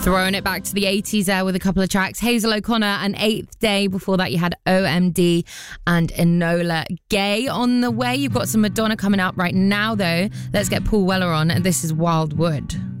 Throwing it back to the 80s there with a couple of tracks. Hazel O'Connor and Eighth Day. Before that, you had OMD and Enola Gay on the way. You've got some Madonna coming up right now, though. Let's get Paul Weller on. This is Wildwood.